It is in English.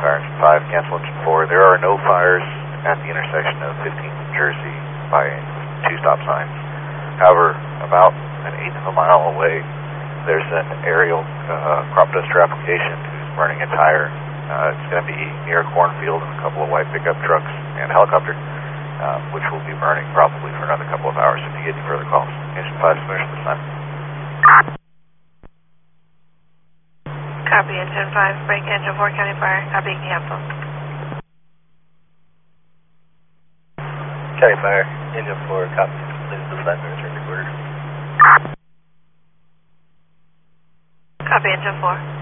Fire Engine 5, cancel Engine 4. There are no fires at the intersection of 15th and Jersey by 2 stop signs. However, about an eighth of a mile away, there's an aerial crop duster application who's burning a tire. It's going to be near a cornfield and a couple of white pickup trucks and a helicopter, which will be burning probably for another couple of hours if you get any further calls. Engine 5 is finished this time. Copy, Engine 5, break Engine 4, County Fire. Copy, cancel. County Fire, Engine 4, copy, completed the 5 minutes record. Copy, Engine 4.